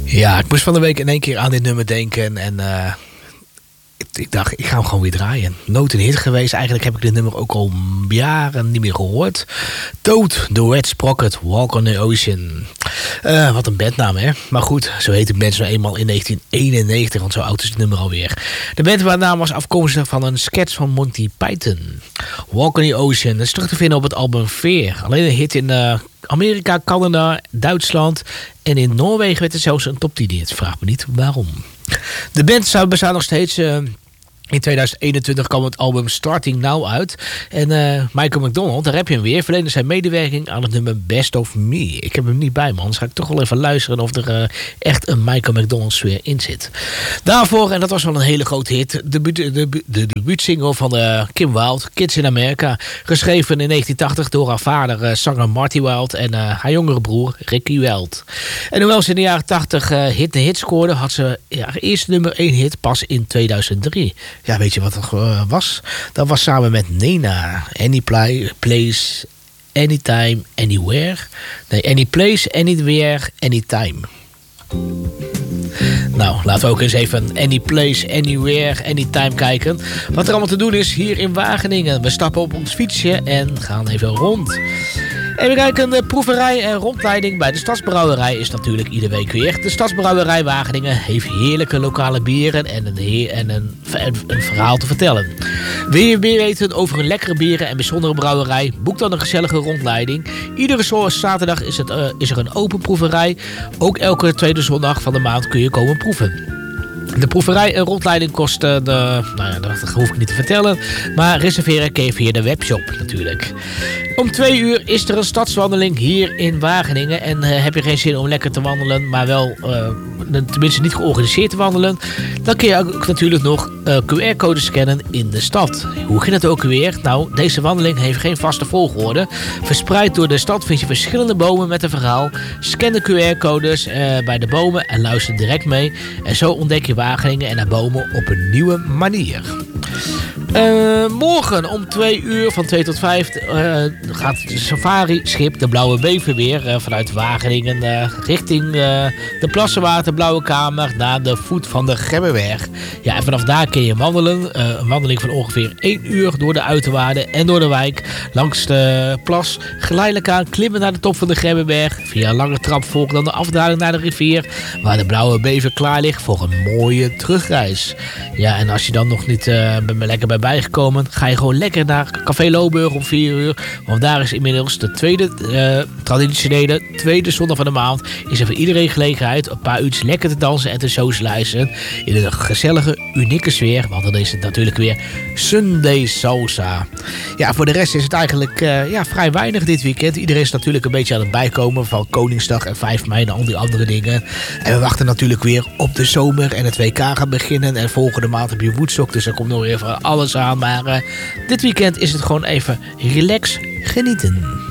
Ja, ik moest van de week in één keer aan dit nummer denken en ik dacht, ik ga hem gewoon weer draaien. Nooit een hit geweest. Eigenlijk heb ik dit nummer ook al jaren niet meer gehoord. Toad, The Red Sprocket, Walk on the Ocean. Wat een bandnaam, hè? Maar goed, zo heet de band nou eenmaal in 1991, want zo oud is het nummer alweer. De bandnaam was afkomstig van een sketch van Monty Python. Walk on the Ocean is terug te vinden op het album Fear. Alleen een hit in Amerika, Canada, Duitsland en in Noorwegen werd er zelfs een top 10 hit. Vraag me niet waarom. De band bestaat nog steeds. In 2021 kwam het album Starting Now uit. En Michael McDonald, daar heb je hem weer, verleende zijn medewerking aan het nummer Best of Me. Ik heb hem niet bij me, anders ga ik toch wel even luisteren of er echt een Michael McDonald sfeer in zit. Daarvoor, en dat was wel een hele grote hit, de debuutsingle van Kim Wilde, Kids in America. Geschreven in 1980 door haar vader, zanger Marty Wilde, en haar jongere broer Ricky Wilde. En hoewel ze in de jaren 80 hit scoorde, had ze haar eerste nummer 1 hit pas in 2003. Ja, weet je wat dat was? Dat was samen met Nena. Any place, anytime, anywhere. Nee, any place, anywhere, anytime. Nou, laten we ook eens even Any Place, Anywhere, Anytime kijken. Wat er allemaal te doen is hier in Wageningen. We stappen op ons fietsje en gaan even rond. Even kijken, de proeverij en rondleiding bij de Stadsbrouwerij is natuurlijk iedere week weer. De Stadsbrouwerij Wageningen heeft heerlijke lokale bieren en een verhaal te vertellen. Wil je meer weten over een lekkere bieren en bijzondere brouwerij? Boek dan een gezellige rondleiding. Iedere zaterdag is er een open proeverij. Ook elke tweede zondag van de maand kun je komen proeven. De proeverij en rondleiding kost, dat hoef ik niet te vertellen, maar reserveren kun je via de webshop natuurlijk. Om 2 uur is er een stadswandeling hier in Wageningen en heb je geen zin om lekker te wandelen, maar wel tenminste niet georganiseerd te wandelen, dan kun je ook natuurlijk nog QR-code scannen in de stad. Hoe ging het ook weer? Nou, deze wandeling heeft geen vaste volgorde. Verspreid door de stad vind je verschillende bomen met een verhaal. Scan de QR-codes bij de bomen en luister direct mee. En zo ontdek je Wageningen en haar bomen op een nieuwe manier. Morgen om 2 uur van 2 tot 5 gaat het safari-schip de Blauwe Bever weer vanuit Wageningen richting de Plassenwater Blauwe Kamer naar de voet van de Gemmenberg. Ja, en vanaf daar kun je wandelen. Een wandeling van ongeveer 1 uur door de uiterwaarden en door de wijk langs de plas. Geleidelijk aan klimmen naar de top van de Gemmenberg. Via een lange trap volgt dan de afdaling naar de rivier waar de Blauwe Bever klaar ligt voor een mooie terugreis. Ja, en als je dan nog niet lekker bij bijgekomen, ga je gewoon lekker naar Café Louwburg om 4 uur. Want daar is inmiddels de traditionele tweede zondag van de maand. Is er voor iedereen gelegenheid een paar uurtjes lekker te dansen en te socializen. In een gezellige, unieke sfeer. Want dan is het natuurlijk weer Sunday Salsa. Ja, voor de rest is het eigenlijk vrij weinig dit weekend. Iedereen is natuurlijk een beetje aan het bijkomen van Koningsdag en 5 mei en al die andere dingen. En we wachten natuurlijk weer op de zomer en het WK gaat beginnen. En volgende maand heb je Woodstock, dus er komt nog weer van alles aan. Maar dit weekend is het gewoon even relax genieten.